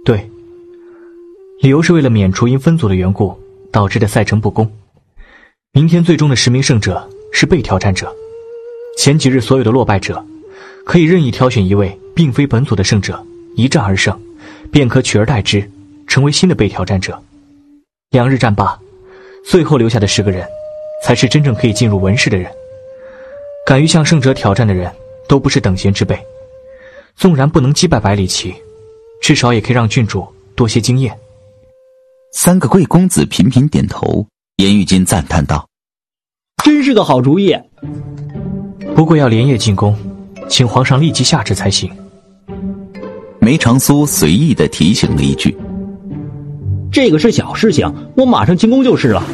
对，理由是为了免除因分组的缘故导致的赛程不公。明天最终的10名胜者是被挑战者，前几日所有的落败者可以任意挑选一位并非本组的胜者一战而胜，便可取而代之，成为新的被挑战者。2日战罢，最后留下的10个人才是真正可以进入文氏的人。敢于向胜者挑战的人都不是等闲之辈，纵然不能击败百里奇，至少也可以让郡主多些经验。 3个贵公子频频点头，严玉金赞叹道： 真是个好主意。 不过要连夜进攻，请皇上立即下旨才行。 梅长苏随意地提醒了一句： 这个是小事情，我马上进宫就是了。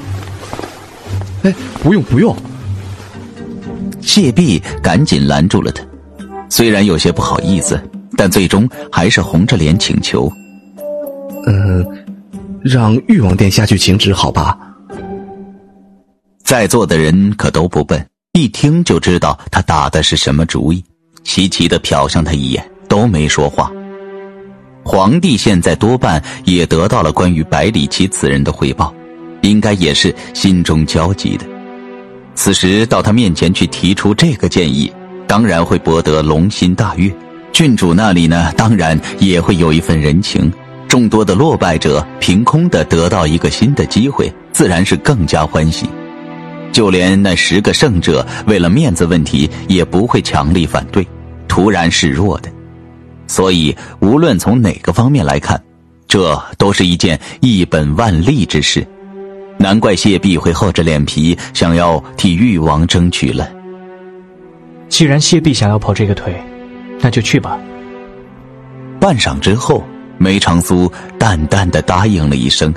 不用。 谢弼赶紧拦住了他，虽然有些不好意思，但最终还是红着脸请求： 让玉王殿下去请旨好吧？ 在座的人可都不笨，一听就知道他打的是什么主意，齐齐地瞟向他一眼，都没说话。皇帝现在多半也得到了关于百里奇此人的汇报，应该也是心中焦急的。此时到他面前去提出这个建议，当然会博得龙心大悦。郡主那里呢，当然也会有一份人情。众多的落败者凭空的得到一个新的机会，自然是更加欢喜。就连那10个胜者为了面子问题也不会强力反对，突然示弱的。所以无论从哪个方面来看，这都是一件一本万利之事。难怪谢弼会厚着脸皮想要替誉王争取了。 既然谢弼想要跑这个腿，那就去吧。 半晌之后，梅长苏淡淡地答应了一声。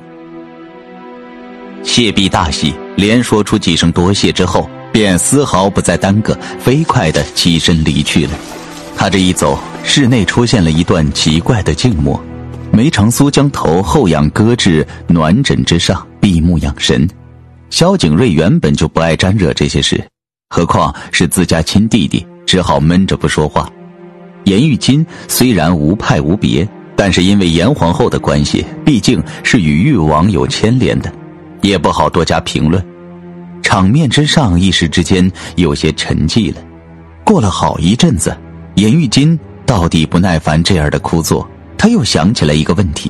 谢弼大喜，连说出几声多谢之后，便丝毫不再耽搁，飞快地起身离去了。他这一走，室内出现了一段奇怪的静默。梅长苏将头后仰搁至暖枕之上，闭目养神。萧景睿原本就不爱沾惹这些事，何况是自家亲弟弟，只好闷着不说话。严玉金虽然无派无别，但是因为严皇后的关系，毕竟是与誉王有牵连的，也不好多加评论。场面之上一时之间有些沉寂了。过了好一阵子，严玉金到底不耐烦这样的枯坐，他又想起来一个问题。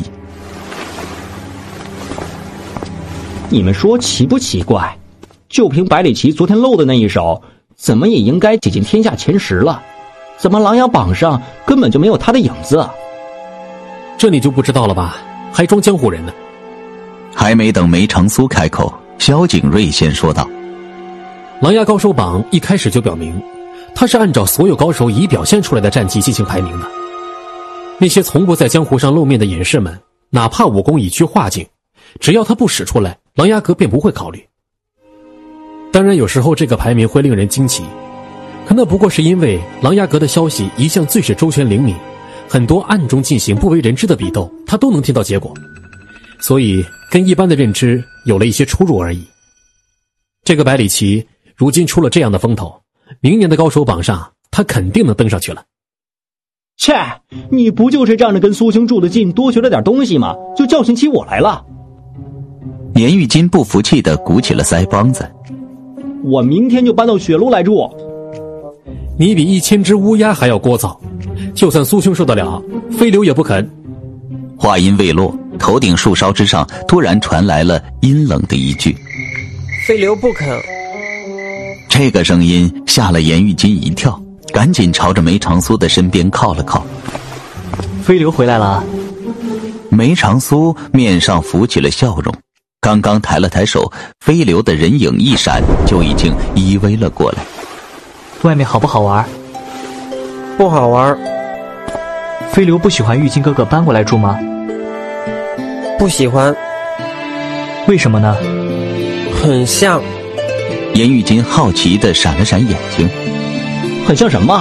你们说奇不奇怪？就凭百里奇昨天露的那一手，怎么也应该挤进天下前10了，怎么琅琊榜上根本就没有他的影子？ 这你就不知道了吧？还装江湖人呢。 还没等梅长苏开口，萧景睿先说道： 琅琊高手榜一开始就表明，他是按照所有高手已表现出来的战绩进行排名的。那些从不在江湖上露面的隐士们，哪怕武功已趋化境，只要他不使出来，琅琊阁便不会考虑。当然有时候这个排名会令人惊奇，可那不过是因为琅琊阁的消息一向最是周全灵敏，很多暗中进行不为人知的比斗，他都能听到结果，所以跟一般的认知有了一些出入而已。这个百里奇如今出了这样的风头，明年的高手榜上他肯定能登上去了。 切，你不就是仗着跟苏兄住得近，多学了点东西吗？就教训起我来了。 严玉金不服气地鼓起了腮帮子。 我明天就搬到雪庐来住。 你比1000只乌鸦还要聒噪，就算苏兄受得了，飞流也不肯。 话音未落，头顶树梢之上突然传来了阴冷的一句： 飞流不肯。 这个声音吓了严玉金一跳，赶紧朝着梅长苏的身边靠了靠。 飞流回来了。 梅长苏面上浮起了笑容，刚刚抬了抬手，飞流的人影一闪，就已经依偎了过来。 外面好不好玩？ 不好玩。 飞流不喜欢玉金哥哥搬过来住吗？ 不喜欢。 为什么呢？ 很像。 严玉金好奇地闪了闪眼睛。 很像什么？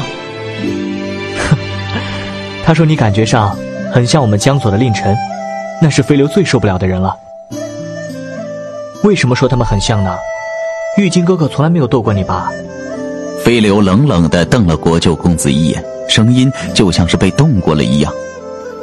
他说你感觉上很像我们江左的令臣，那是飞流最受不了的人了。为什么说他们很像呢？玉金哥哥从来没有斗过你吧？ 飞流冷冷地瞪了国舅公子一眼，声音就像是被冻过了一样。